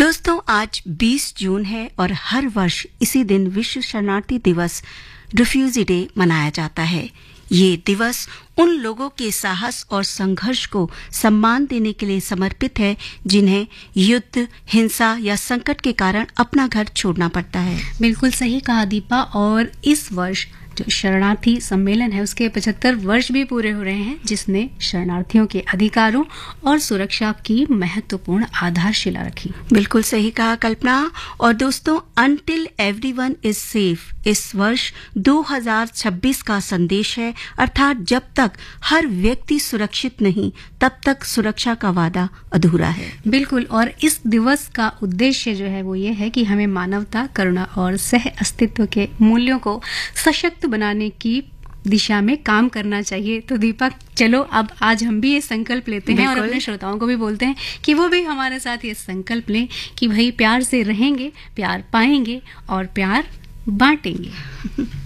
दोस्तों आज 20 जून है और हर वर्ष इसी दिन विश्व शरणार्थी दिवस रिफ्यूजी डे मनाया जाता है। ये दिवस उन लोगों के साहस और संघर्ष को सम्मान देने के लिए समर्पित है जिन्हें युद्ध, हिंसा या संकट के कारण अपना घर छोड़ना पड़ता है। बिल्कुल सही कहा दीपा। और इस वर्ष जो शरणार्थी सम्मेलन है उसके 75 वर्ष भी पूरे हो रहे हैं, जिसने शरणार्थियों के अधिकारों और सुरक्षा की महत्वपूर्ण आधारशिला रखी। बिल्कुल सही कहा कल्पना। और दोस्तों, अनटिल एवरीवन इज सेफ इस वर्ष 2026 का संदेश है, अर्थात जब तक हर व्यक्ति सुरक्षित नहीं तब तक सुरक्षा का वादा अधूरा है। बिल्कुल। और इस दिवस का उद्देश्य जो है वो ये है कि हमें मानवता, करुणा और सह अस्तित्व के मूल्यों को सशक्त बनाने की दिशा में काम करना चाहिए। तो दीपक, चलो अब आज हम भी ये संकल्प लेते हैं और अपने श्रोताओं को भी बोलते हैं कि वो भी हमारे साथ ये संकल्प लें कि भाई प्यार से रहेंगे, प्यार पाएंगे और प्यार बांटेंगे।